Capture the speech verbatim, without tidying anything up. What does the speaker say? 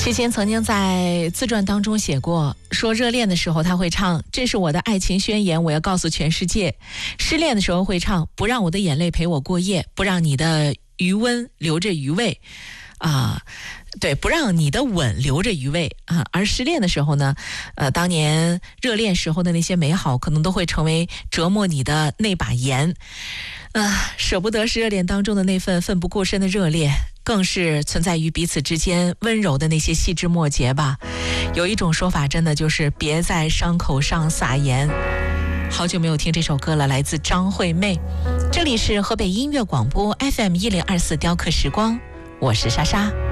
齐秦曾经在自传当中写过，说热恋的时候他会唱这是我的爱情宣言，我要告诉全世界。失恋的时候会唱不让我的眼泪陪我过夜，不让你的余温留着余味啊、呃，对，不让你的吻留着余味啊。而失恋的时候呢，呃，当年热恋时候的那些美好，可能都会成为折磨你的那把盐。啊，舍不得是热恋当中的那份奋不顾身的热烈，更是存在于彼此之间温柔的那些细枝末节吧。有一种说法真的就是别在伤口上撒盐。好久没有听这首歌了，来自张惠妹。这里是河北音乐广播 F M 一零二四雕刻时光，我是莎莎。